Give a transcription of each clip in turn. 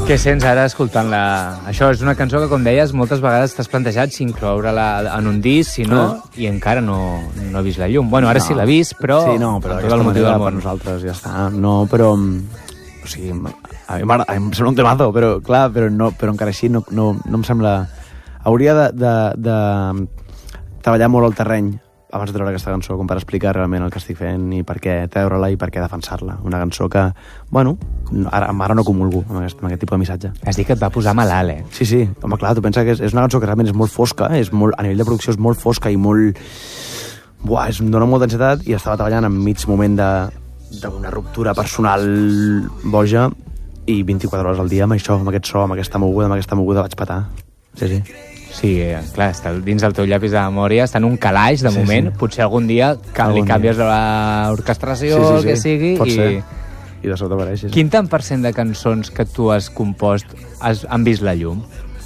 Què sents ara escoltant-la? Això és una cançó que, com deies, moltes vegades t'has plantejat si incloure-la en un disc, si no, i encara no he vist la llum. Bueno, ara sí l'he vist, però... Sí, no, però tot el motiu del per món. nosaltres ja està. No, però... O sigui, a mi em sembla un temazo, però clar, però encara així no em sembla... Hauria de treballar molt el terreny abans de treure aquesta cançó, com per explicar realment el que estic fent i per què treure-la i per què defensar-la. Una cançó que, bueno, ara no comulgo amb aquest tipus de missatge. Has dit que et va posar malalt, eh? Sí. Home, clar, tu pensa que és una cançó que realment és molt fosca, a nivell de producció és molt fosca i molt... em dona molta ansietat i estava treballant en mig moment d'una ruptura personal boja i 24 hores al dia amb això, amb aquest so, amb aquesta moguda vaig patar. Sí. Sí, clar, està dins del teu llapis de memòria, està en un calaix, de moment. Potser algun dia li canvies l'orquestració, el que sigui, pot ser. I de sobte apareix. Quin tant % de cançons que tu has compost han vist la llum?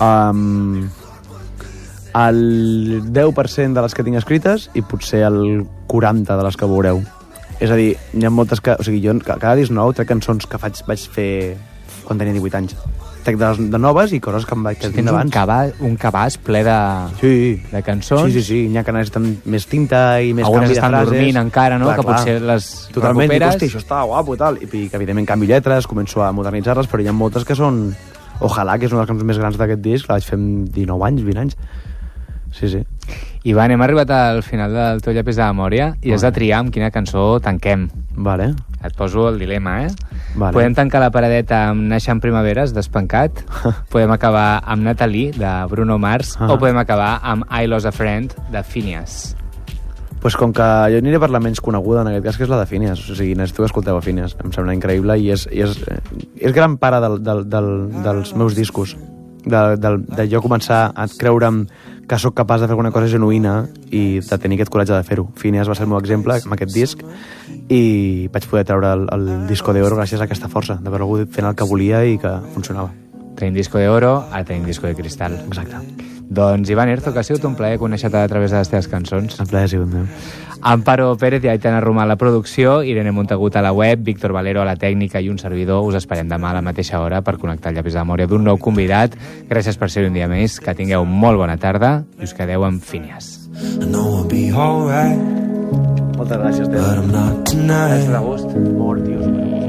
El 10% de les que tinc escrites i potser el 40% de les que veureu. És a dir, hi ha moltes que... O sigui, jo cada disc nou trec cançons que vaig fer quan tenia 18 anys. Trec de noves i coses que tinc d'abans. Tens un cabàs ple de cançons. Sí. N'hi ha que necessiten més tinta i més canvi de frases. Algunes estan dormint encara, no? Que potser les totalment, recuperes. Dic, hosti, això està guapo i tal. I que, evidentment, canvio lletres, començo a modernitzar-les, però hi ha moltes que són... Ojalà, que és una de les cançons més grans d'aquest disc, la vaig fer amb 19 anys, 20 anys. Sí. Ivan, hem arribat al final del teu llapis de memòria i has de triar amb quina cançó tanquem. Vale. Et poso el dilema, Vale. Podem tancar la paradeta amb Naixent Primaveres, d'Espancat, podem acabar amb Natalie, de Bruno Mars, o podem acabar amb I Lost a Friend, de Phineas. Pues com que jo aniré per la menys coneguda, en aquest cas, que és la de Phineas. O sigui, necessito que escolteu a Phineas. Em sembla increïble i és gran pare dels meus discos. De jo començar a creure'm que sóc capaç de fer alguna cosa genuïna i de tenir aquest coratge de fer-ho. Phineas va ser el meu exemple amb aquest disc i vaig poder treure el disco d'oro gràcies a aquesta força, d'haver pogut fent el que volia i que funcionava. Tenim disco d'oro, ara tenim disco de cristal. Exacte. Doncs, Ivan Herzog, ha sigut un plaer conèixer-te a través de les teves cançons. El plaer ha sigut meu. Amparo Pérez i Aitana Romà a la producció, Irene Montagut a la web, Víctor Valero a la tècnica i un servidor. Us esperem demà a la mateixa hora per connectar el llapis de memòria d'un nou convidat. Gràcies per ser un dia més, que tingueu molt bona tarda i us quedeu amb Phineas. Moltes gràcies, Déu. Gràcies de gust. Molt, tios.